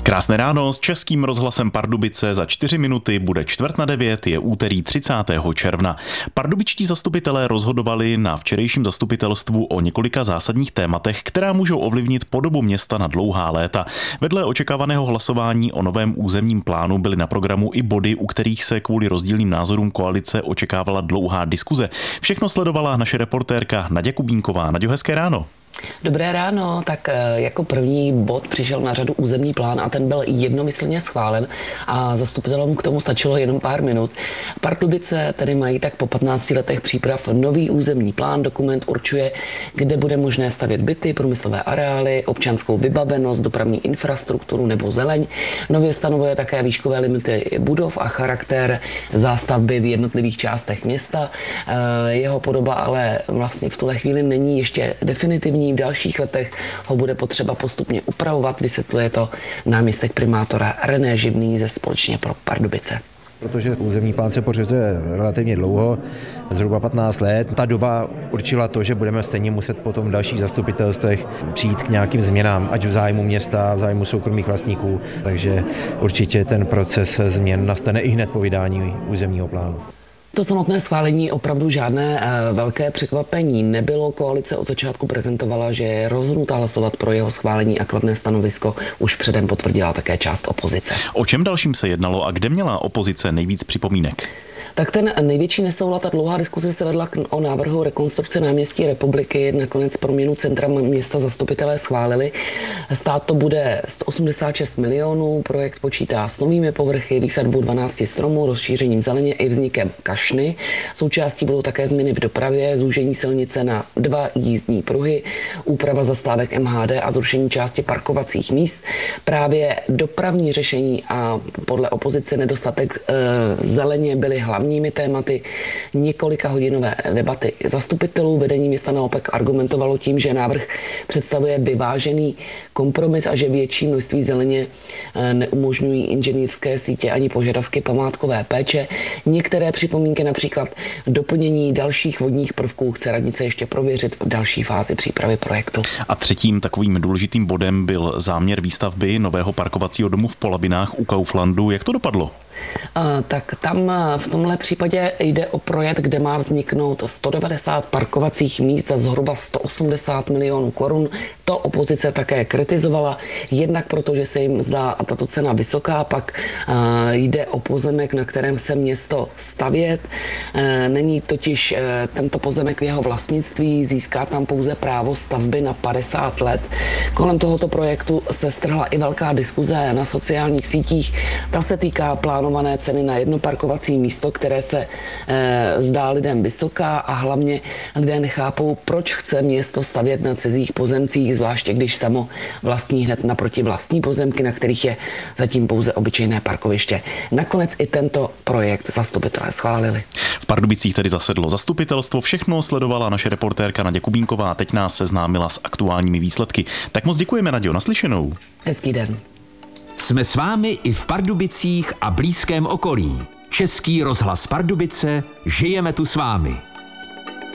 Krásné ráno s Českým rozhlasem Pardubice. Za 4 minuty bude 8:45, je úterý 30. června. Pardubičtí zastupitelé rozhodovali na včerejším zastupitelstvu o několika zásadních tématech, která můžou ovlivnit podobu města na dlouhá léta. Vedle očekávaného hlasování o novém územním plánu byly na programu i body, u kterých se kvůli rozdílným názorům koalice očekávala dlouhá diskuze. Všechno sledovala naše reportérka Naďa Kubínková. Naďo, hezké ráno. Dobré ráno, tak jako první bod přišel na řadu územní plán a ten byl jednomyslně schválen a zastupitelům k tomu stačilo jenom pár minut. Pardubice tedy mají tak po 15 letech příprav nový územní plán. Dokument určuje, kde bude možné stavět byty, průmyslové areály, občanskou vybavenost, dopravní infrastrukturu nebo zeleň. Nově stanovuje také výškové limity budov a charakter zástavby v jednotlivých částech města. Jeho podoba ale vlastně v tuhle chvíli není ještě definitivní. V dalších letech ho bude potřeba postupně upravovat, vysvětluje to náměstek primátora René Živný ze Společně pro Pardubice. Protože územní plán se pořizuje relativně dlouho, zhruba 15 let. Ta doba určila to, že budeme stejně muset potom v dalších zastupitelstvech přijít k nějakým změnám, ať v zájmu města, v zájmu soukromých vlastníků. Takže určitě ten proces změn nastane i hned po vydání územního plánu. To samotné schválení opravdu žádné velké překvapení nebylo. Koalice od začátku prezentovala, že je rozhodnutá hlasovat pro jeho schválení a kladné stanovisko už předem potvrdila také část opozice. O čem dalším se jednalo a kde měla opozice nejvíc připomínek? Tak ten největší nesoulad a dlouhá diskuze se vedla o návrhu rekonstrukce náměstí Republiky. Nakonec proměnu centra města zastupitelé schválili. Stát to bude 186 milionů, projekt počítá s novými povrchy, výsadbou 12 stromů, rozšířením zeleně i vznikem kašny. Součástí budou také změny v dopravě, zúžení silnice na 2 jízdní pruhy, úprava zastávek MHD a zrušení části parkovacích míst. Právě dopravní řešení a podle opozice nedostatek zeleně byly hlavními tématy několika hodinové debaty zastupitelů. Vedení města naopak argumentovalo tím, že návrh představuje vyvážený kompromis a že větší množství zeleně neumožňují inženýrské sítě ani požadavky památkové péče. Některé připomínky, například doplnění dalších vodních prvků, chce radnice ještě prověřit v další fázi přípravy projektu. A třetím takovým důležitým bodem byl záměr výstavby nového parkovacího domu v Polabinách u Kauflandu. Jak to dopadlo? Tak tam v tomhle případě jde o projekt, kde má vzniknout 190 parkovacích míst za zhruba 180 milionů korun. To opozice také kritizovala, jednak proto, že se jim zdá tato cena vysoká, pak jde o pozemek, na kterém chce město stavět. Není totiž tento pozemek v jeho vlastnictví, získá tam pouze právo stavby na 50 let. Kolem tohoto projektu se strhla i velká diskuze na sociálních sítích. Ta se týká plánované ceny na jedno parkovací místo, které se zdá lidem vysoká a hlavně lidé nechápou, proč chce město stavět na cizích pozemcích, zvláště když samo vlastní hned naproti vlastní pozemky, na kterých je zatím pouze obyčejné parkoviště. Nakonec i tento projekt zastupitelé schválili. V Pardubicích tedy zasedlo zastupitelstvo, všechno sledovala naše reportérka Naďa Kubínková, teď nás seznámila s aktuálními výsledky. Tak moc děkujeme, Naďo, naslyšenou. Hezký den. Jsme s vámi i v Pardubicích a blízkém okolí. Český rozhlas Pardubice, žijeme tu s vámi.